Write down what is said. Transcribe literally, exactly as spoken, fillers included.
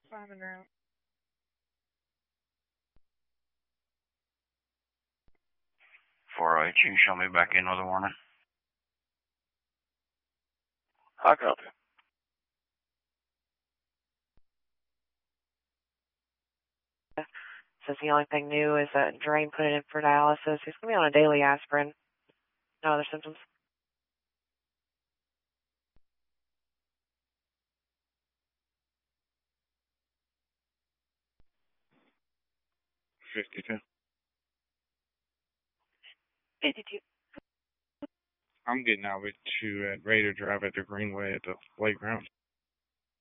Climbing around. four oh eight, you can show me back in with a warning. I copy. Says the only thing new is that drain put it in for dialysis. He's going to be on a daily aspirin. No other symptoms. fifty-two. fifty-two. I'm getting out of it to uh, Raider Drive at the Greenway at the playground.